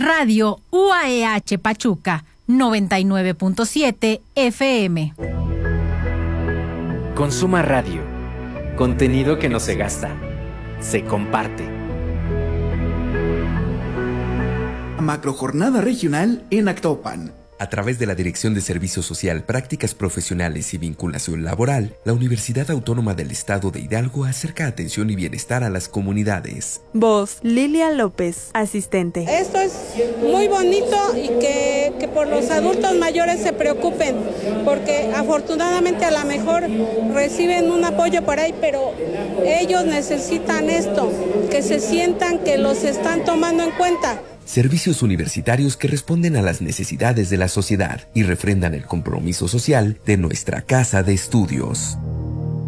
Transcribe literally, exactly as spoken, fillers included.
Radio U A E H Pachuca, noventa y nueve punto siete F M. Consuma Radio. Contenido que no se gasta, se comparte. Macrojornada regional en Actopan. A través de la Dirección de Servicio Social, Prácticas Profesionales y Vinculación Laboral, la Universidad Autónoma del Estado de Hidalgo acerca atención y bienestar a las comunidades. Voz, Lilia López, asistente. Esto es muy bonito y que, que por los adultos mayores se preocupen, porque afortunadamente a lo mejor reciben un apoyo por ahí, pero ellos necesitan esto, que se sientan que los están tomando en cuenta. Servicios universitarios que responden a las necesidades de la sociedad y refrendan el compromiso social de nuestra casa de estudios.